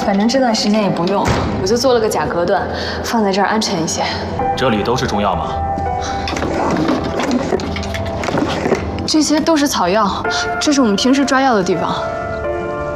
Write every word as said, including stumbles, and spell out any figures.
反正这段时间也不用，我就做了个假隔断，放在这儿安全一些。 这里都是中药吗？ 这些都是草药，这是我们平时抓药的地方。